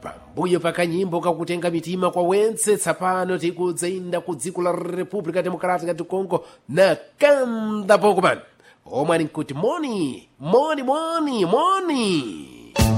pambuyo pa kanyimbo kakutenga mitima kwa wentse tsapano tikudzainda ku dziko la República Democrática do Congo na kanda poko pano omwe ali nkuti moni moni moni moni